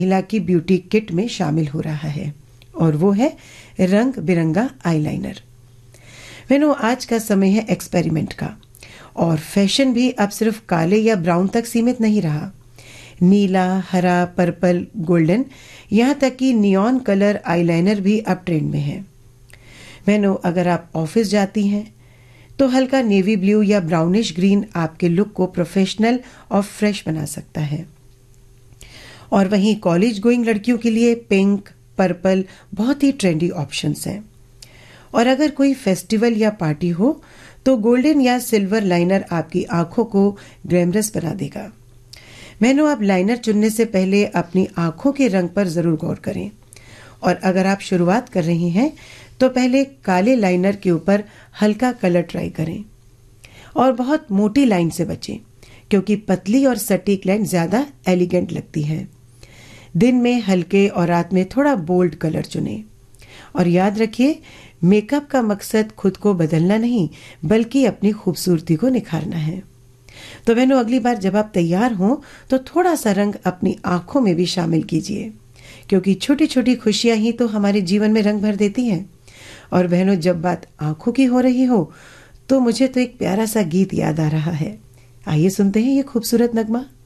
महिला की beauty kit में शामिल हो रहा है और वो है रंग बिरंगा आईलाइनर। बहनों, आज का समय है एक्सपेरिमेंट का और फैशन भी अब सिर्फ काले या ब्राउन तक सीमित नहीं रहा। नीला, हरा, पर्पल, गोल्डन, यहाँ तक कि नियॉन कलर आईलाइनर भी अब ट्रेंड में है। बहनों, अगर आप ऑफिस जाती हैं तो हल्का नेवी ब्लू या ब्राउनिश ग्रीन आपके लुक को प्रोफेशनल और फ्रेश बना सकता है। और वहीं कॉलेज गोइंग लड़कियों के लिए पिंक, पर्पल बहुत ही ट्रेंडी ऑप्शंस हैं। और अगर कोई फेस्टिवल या पार्टी हो तो गोल्डन या सिल्वर लाइनर आपकी आंखों को ग्लैमरस बना देगा। बहनों, आप लाइनर चुनने से पहले अपनी आंखों के रंग पर जरूर गौर करें और अगर आप शुरुआत कर रही हैं तो पहले काले लाइनर के ऊपर हल्का कलर ट्राई करें और बहुत मोटी लाइन से बचें क्योंकि पतली और सटीक लाइन ज्यादा एलिगेंट लगती है। दिन में हल्के और रात में थोड़ा बोल्ड कलर चुनें और याद रखिए, मेकअप का मकसद खुद को बदलना नहीं बल्कि अपनी खूबसूरती को निखारना है। तो बहनों, अगली बार जब आप तैयार हों तो थोड़ा सा रंग अपनी आंखों में भी शामिल कीजिए क्योंकि छोटी छोटी खुशियां ही तो हमारे जीवन में रंग भर देती हैं। और बहनों, जब बात आंखों की हो रही हो तो मुझे तो एक प्यारा सा गीत याद आ रहा है। आइए सुनते हैं ये खूबसूरत नगमा।